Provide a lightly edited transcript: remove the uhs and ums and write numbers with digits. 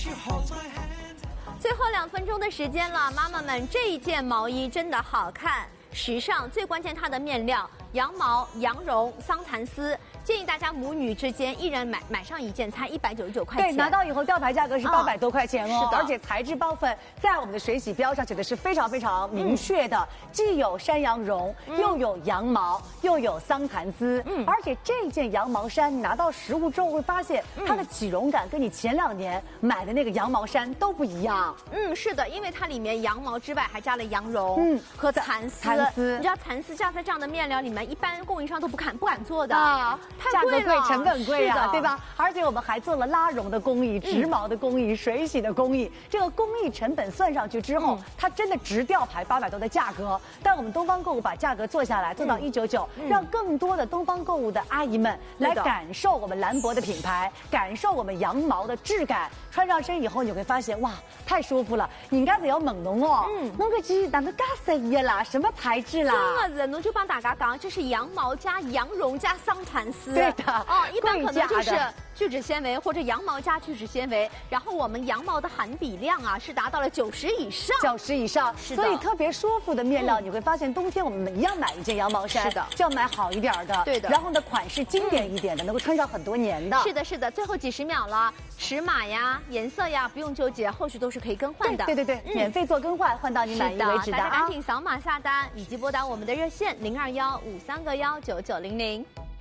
最后2分钟的时间了，妈妈们，这一件毛衣真的好看、时尚，最关键它的面料羊毛、羊绒、桑蚕丝。建议大家母女之间一人买上一件，才199块钱。 对，拿到以后吊牌价格是800多块钱哦。 是的， 而且材质部分在我们的水洗标上写的是非常非常明确的，既有山羊绒，又有羊毛，又有桑蚕丝。而且这件羊毛衫你拿到实物之后会发现，它的起绒感跟你前2年买的那个羊毛衫都不一样。 是的，因为它里面羊毛之外还加了羊绒和蚕丝。你知道蚕丝加在这样的面料里面，一般供应商都不敢做的啊。 价格贵，成本贵啊，对吧？而且我们还做了拉绒的工艺、织毛的工艺、水洗的工艺。这个工艺成本算上去之后，它真的值吊牌800多的价格。但我们东方购物把价格做下来，做到199，让更多的东方购物的阿姨们来感受我们兰博的品牌，感受我们羊毛的质感。穿上身以后，你会发现哇，太舒服了。人家就要问侬哦，侬个是哪个加色的啦？什么材质啦？ 真的，侬就帮大家讲，这是羊毛加羊绒加桑蚕丝。 对的， 一般可能就是聚酯纤维或者羊毛加聚酯纤维，然后我们羊毛的含比量啊是达到了90以上 ，90以上， 是的， 所以特别舒服的面料，你会发现冬天我们一样买一件羊毛衫， 是的， 就要买好一点的， 对的， 然后呢款式经典一点的，能够穿上很多年的， 是的，是的，最后几10秒了，尺码呀、颜色呀不用纠结，后续都是可以更换的， 对，免费做更换，换到你满意为止的大家赶紧扫码下单，以及拨打我们的热线0215319900。